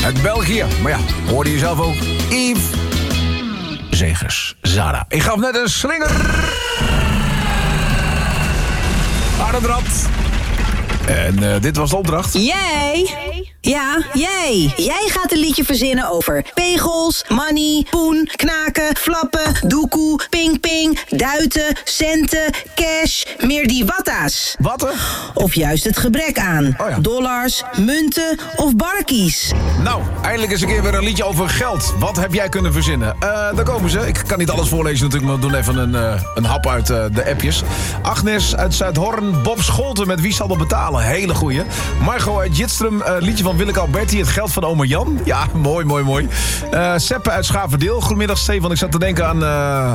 uit België. Maar ja, hoorde je zelf ook. Yves Zegers, Zara. Ik gaf net een slinger aan het rad. En dit was de opdracht. Jij? Ja, jij. Jij gaat een liedje verzinnen over pegels, money, poen, knaken, flappen, doekoe, ping-ping, duiten, centen, cash, meer die watta's. Watten? Of juist het gebrek aan. Oh ja. Dollars, munten of barkies. Nou, eindelijk eens een keer weer een liedje over geld. Wat heb jij kunnen verzinnen? Daar komen ze. Ik kan niet alles voorlezen natuurlijk, maar we doen even een hap uit de appjes. Agnes uit Zuidhorn, Bob Scholten met Wie zal dat betalen? Hele goeie. Margot uit Jitstrum, liedje van Willeke Alberti, Het geld van oma Jan. Ja, mooi. Seppe uit Schaverdeel. Goedemiddag, Stefan. Ik zat te denken aan...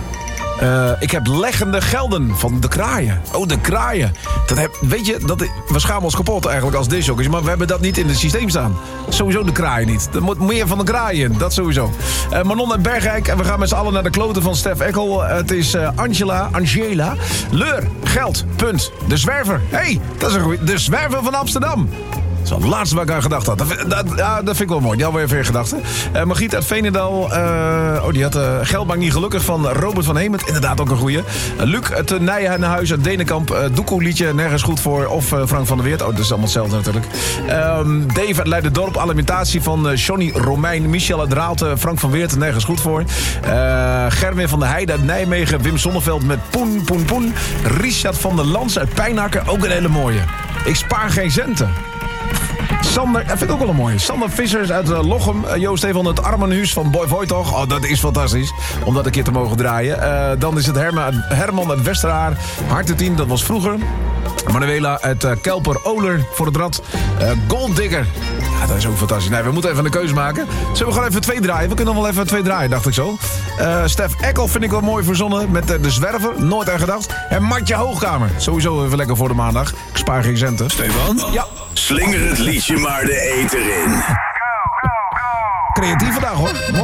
ik heb leggende gelden van de kraaien. Oh, de kraaien. Weet je, we schamen ons kapot eigenlijk als discjockeys, maar we hebben dat niet in het systeem staan. Sowieso de kraaien niet. Er moet meer van de kraaien in, dat sowieso. Manon en Bergrijk. En we gaan met z'n allen naar de kloten van Stef Eckel. Het is Angela. Leur, geld, punt. De zwerver. Hey, dat is een goeie. De zwerver van Amsterdam. Dat is het laatste waar ik aan gedacht had. Dat vind ik wel mooi. Die hadden we even in gedachten. Margriet uit Veenendaal. Die had Geld maakt niet gelukkig van Robert van Hemert. Inderdaad ook een goeie. Luc uit Nijenhuis uit Denenkamp. Doekoe liedje, nergens goed voor. Of Frank van der Weert. Oh, dat is allemaal hetzelfde natuurlijk. Dave uit Leiderdorp. Alimentatie van Johnny Romein. Michel uit Raalte. Frank van Weert, nergens goed voor. Gerwin van der Heijden uit Nijmegen. Wim Sonneveld met Poen. Richard van der Lans uit Pijnakker. Ook een hele mooie. Ik spaar geen centen. Sander, dat vind ik ook wel een mooie. Sander Vissers uit Lochem. Joost Stefan het Armenhuis van Boy Voitoch. Oh, dat is fantastisch. Om dat een keer te mogen draaien. Dan is het Herman uit Westeraar. Hartenteam, dat was vroeger. Manuela uit Kelper Oler voor het rad. Golddigger. Ja, dat is ook fantastisch. Nee, we moeten even een keuze maken. Zullen we gewoon even 2 draaien? We kunnen nog wel even 2 draaien, dacht ik zo. Stef Eckel vind ik wel mooi verzonnen. Met de zwerver. Nooit aan gedacht. En Martje Hoogkamer. Sowieso even lekker voor de maandag. Ik spaar geen centen. Stefan? Ja. Slinger het liedje maar de eter in. Creatief vandaag hoor. Mooi.